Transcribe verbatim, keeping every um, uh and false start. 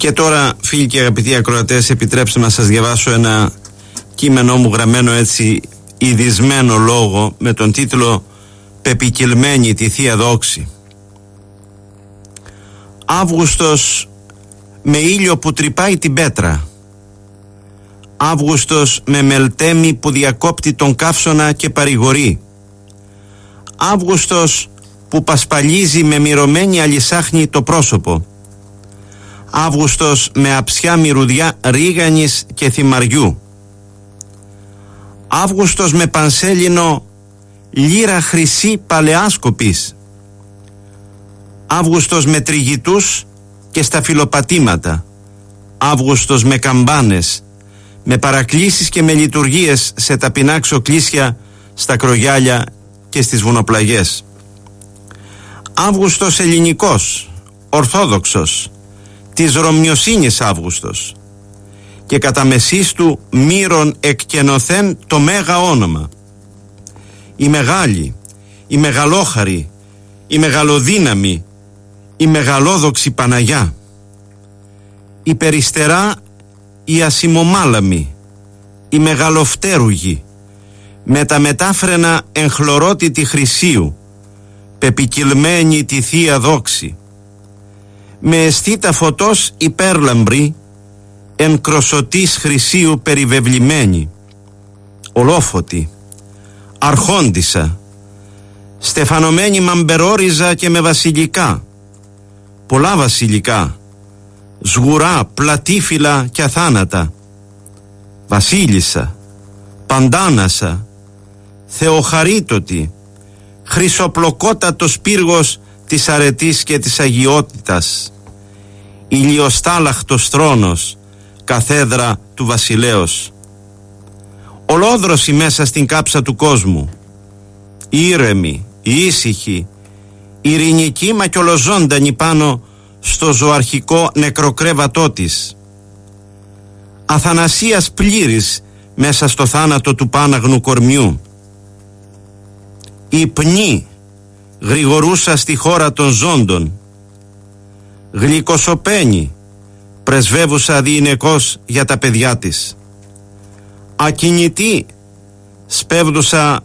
Και τώρα, φίλοι και αγαπητοί ακροατές, επιτρέψτε να σας διαβάσω ένα κείμενό μου γραμμένο έτσι ειδισμένο λόγο με τον τίτλο «Πεπικυλμένη τη Θεία Δόξη». Αύγουστος με ήλιο που τρυπάει την πέτρα. Αύγουστος με μελτέμι που διακόπτει τον καύσωνα και παρηγορεί. Αύγουστος που πασπαλίζει με μυρωμένη αλυσάχνη το πρόσωπο. Αύγουστος με αψιά μυρουδιά ρίγανης και θυμαριού. Αύγουστος με πανσέλινο λύρα χρυσή παλαιάσκοπης. Αύγουστος με τριγητούς και σταφυλοπατήματα. Αύγουστος με καμπάνες, με παρακλήσεις και με λειτουργίες σε ταπεινά ξοκλήσια, στα κρογιάλια και στις βουνοπλαγιές. Αύγουστος ελληνικός, ορθόδοξος, της Ρωμιοσύνης Αύγουστος, και κατά μεσής του μύρων εκκαινοθέν το μέγα όνομα. Η μεγάλη, η μεγαλόχαρη, η μεγαλοδύναμη, η μεγαλόδοξη Παναγιά. Η περιστερά, η ασημομάλαμη, η μεγαλοφτέρουγη, με τα μετάφρενα εγχλωρότητη χρυσίου, πεπικυλμένη τη Θεία Δόξη. Με αισθήτα φωτός υπέρλαμπρη, εν κροσωτής χρυσίου περιβεβλημένη, ολόφωτη, αρχόντισσα, στεφανωμένη μαμπερόριζα και με βασιλικά, πολλά βασιλικά, σγουρά, πλατήφυλλα και αθάνατα, βασίλισσα, παντάνασα, θεοχαρίτωτη, χρυσοπλοκότατος πύργος της αρετής και της αγιότητας, ηλιοστάλαχτος θρόνος, καθέδρα του βασιλέως. Ολόδρωση μέσα στην κάψα του κόσμου, ήρεμη, ήσυχη, ειρηνική μα κι ολοζώντανη πάνω στο ζωαρχικό νεκροκρέβατό της. Αθανασίας πλήρης μέσα στο θάνατο του πάναγνου κορμιού. Υπνή γρηγορούσα στη χώρα των ζώντων. Γλυκοσοπαίνει πρεσβεύουσα διηνεκώς για τα παιδιά της. Ακινητή σπέβδουσα